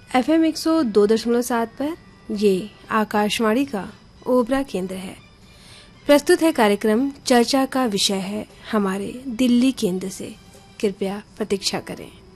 FM 102.7 पर ये आकाशवाणी का ओबरा केंद्र है। प्रस्तुत है कार्यक्रम चर्चा का विषय है हमारे दिल्ली केंद्र से। कृपया प्रतीक्षा करें।